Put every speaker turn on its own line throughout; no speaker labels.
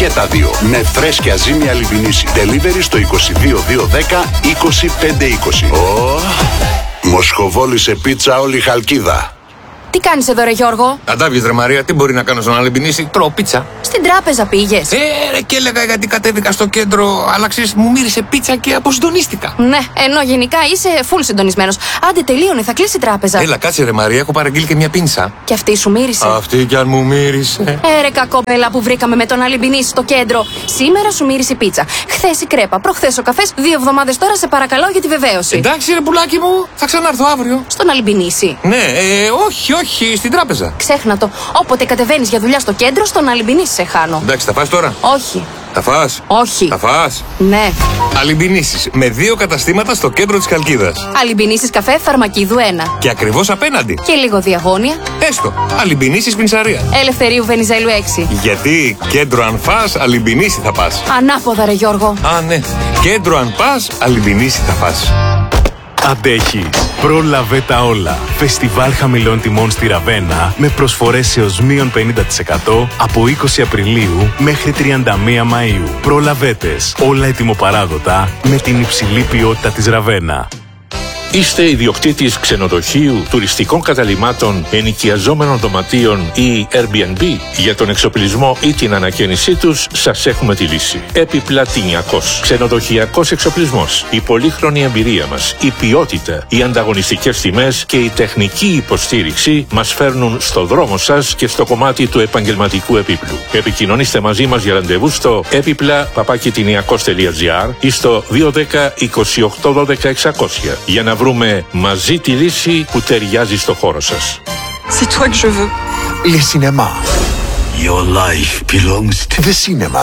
Και τα δύο. Με φρέσκια ζύμη Αλιμπινίση. Delivery στο 22210 25520. Μοσχοβόλησε πίτσα όλη η Χαλκίδα.
Τι κάνεις εδώ, ρε Γιώργο?
Αντάβιες, ρε Μαρία, τι μπορεί να κάνω στον Αλιμπινίση? Τρώω πίτσα.
Στην τράπεζα πήγες?
Ρε, και έλεγα γιατί κατέβηκα στο κέντρο, αλλά ξέρεις, μου μύρισε πίτσα και αποσυντονίστηκα.
Ναι, ενώ γενικά είσαι full συντονισμένος. Άντε, τελείωνε, θα κλείσει η τράπεζα.
Έλα, κάτσε, ρε Μαρία, έχω παραγγείλει και μια πίνσα.
Και αυτή σου μύρισε?
Αυτή κι αν μου μύρισε.
Ρε κακόπελα που βρήκαμε με τον Αλιμπινίση στο κέντρο. Σήμερα σου μύρισε η πίτσα. Χθες η κρέπα, προχθές ο καφές. 2 εβδομάδες τώρα σε παρακαλώ για τη βεβαίωση.
Εντάξει, ρε πουλάκι μου, θα ξανάρθω αύριο.
Στον Αλιμπινίση?
Ναι, όχι, στην τράπεζα.
Ξέχνα το. Όποτε κατεβαίνεις για δουλειά στο κέντρο, στον Αλιμπινίση σε χάνω.
Εντάξει, θα φας τώρα?
Όχι.
Θα φας?
Όχι.
Θα φας?
Ναι.
Αλιμπινίσεις με 2 καταστήματα στο κέντρο της Χαλκίδας.
Αλιμπινίσεις καφέ Φαρμακίδου 1.
Και ακριβώς απέναντι.
Και λίγο διαγώνια.
Έστω. Αλιμπινίσεις Πινσαρία.
Ελευθερίου Βενιζέλου 6.
Γιατί κέντρο αν φας, Αλιμπινίση θα πας.
Ανάποδα, ρε Γιώργο.
Α, ναι. Κέντρο αν πας, Αλιμπινίση θα πας.
Αντέχεις. Πρόλαβε τα όλα. Φεστιβάλ χαμηλών τιμών στη Ραβένα με προσφορές έως μείον 50% από 20 Απριλίου μέχρι 31 Μαΐου. Προλαβέτες. Όλα ετοιμοπαράδοτα με την υψηλή ποιότητα της Ραβένα.
Είστε ιδιοκτήτης ξενοδοχείου, τουριστικών καταλυμάτων, ενοικιαζόμενων δωματίων ή Airbnb? Για τον εξοπλισμό ή την ανακαίνισή τους σας έχουμε τη λύση. Επιπλατινιακός. Ξενοδοχειακός εξοπλισμός. Η πολύχρονη εμπειρία μας, η ποιότητα, οι ανταγωνιστικές τιμές και η τεχνική υποστήριξη μας φέρνουν στο δρόμο σας και στο κομμάτι του επαγγελματικού επίπλου. Επικοινωνήστε μαζί μας για ραντεβού στο epipla@tiniakos.gr ή στο 210 28 12 600 για να βρούμε μαζί τη λύση που ταιριάζει στο χώρο σας.
C'est toi que je veux.
Le cinéma.
Your life belongs to
The cinema.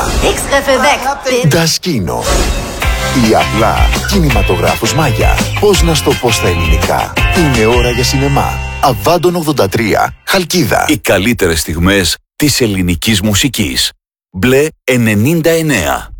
Das Kino. Ή απλά κινηματογράφος Μάγια. Πώς να στο πω στα ελληνικά. Είναι ώρα για σινεμά. Αβάντων 83, Χαλκίδα.
Οι καλύτερες στιγμές της ελληνικής μουσικής. Μπλε 99.